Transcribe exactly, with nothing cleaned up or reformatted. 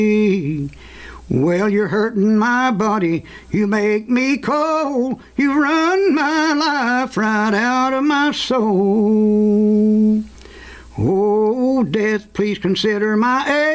Well, you're hurting my body, you make me cold, you run my life right out of my soul. Oh, death, please consider my age.